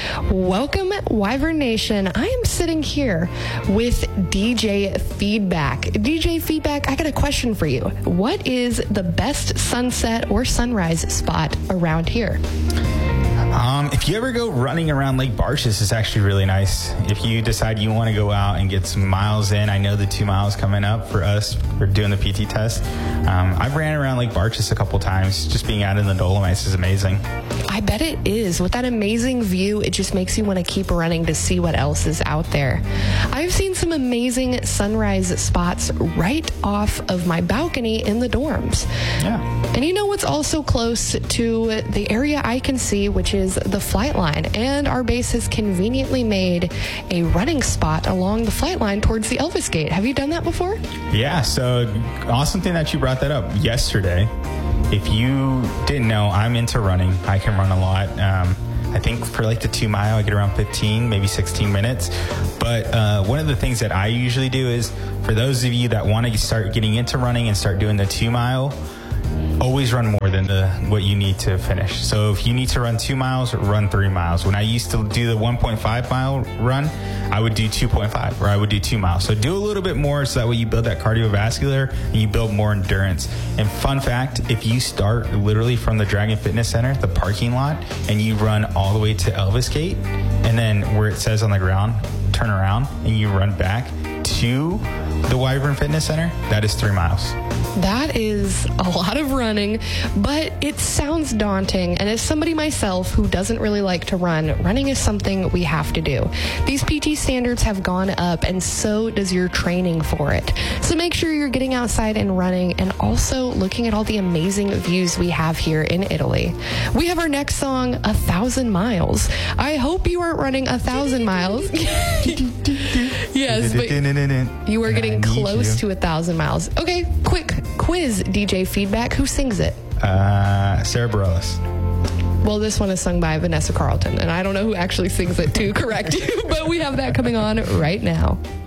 Welcome, Wyvern Nation. I am sitting here with DJ Feedback. DJ Feedback, I got a question for you. What is the best sunset or sunrise spot around here? If you ever go running around Lake Barches, it's actually really nice. If you decide you want to go out and get some miles in, I know the 2 miles coming up for us, we're doing the PT test. I've ran around Lake Barches a couple times. Just being out in the Dolomites is amazing. I bet it is. With that amazing view, it just makes you want to keep running to see what else is out there. I've seen some amazing sunrise spots right off of my balcony in the dorms. Yeah. And you know what's also close to the area I can see, which is the flight line. And our base has conveniently made a running spot along the flight line towards the Elvis Gate. Have you done that before? Yeah, so awesome thing that you brought that up yesterday. If you didn't know, I'm into running. I can run a lot. I think for like the 2 mile, I get around 15, maybe 16 minutes. But one of the things that I usually do is, for those of you that want to start getting into running and start doing the 2 mile, always run more than what you need to finish. So if you need to run 2 miles, run 3 miles. When I used to do the 1.5 mile run, I would do 2.5, or I would do 2 miles. So do a little bit more so that way you build that cardiovascular and you build more endurance. And fun fact, if you start literally from the Dragon Fitness Center, the parking lot, and you run all the way to Elvis Gate, and then where it says on the ground, turn around, and you run back to the Wyvern Fitness Center, that is 3 miles. That is a lot of running, but it sounds daunting. And as somebody myself who doesn't really like to run, running is something we have to do. These PT standards have gone up, and so does your training for it. So make sure you're getting outside and running, and also looking at all the amazing views we have here in Italy. We have our next song, 1,000 Miles. I hope you aren't running 1,000 miles. Yes, but you are getting close to 1,000 miles. Okay, quick quiz, DJ Feedback. Who sings it? Sarah Bareilles. Well, this one is sung by Vanessa Carlton, and I don't know who actually sings it to correct you, but we have that coming on right now.